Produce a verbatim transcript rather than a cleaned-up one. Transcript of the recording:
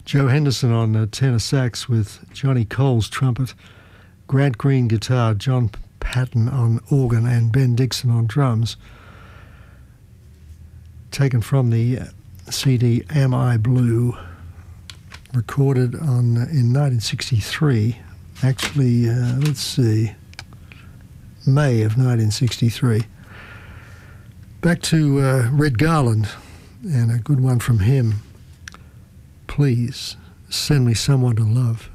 Joe Henderson on uh, tenor sax with Johnny Coles trumpet, Grant Green guitar, John Patton on organ, and Ben Dixon on drums. Taken from the C D Am I Blue, recorded on uh, in nineteen sixty-three. Actually, uh, let's see, May of nineteen sixty-three. Back to uh, Red Garland, and a good one from him. Please send me someone to love.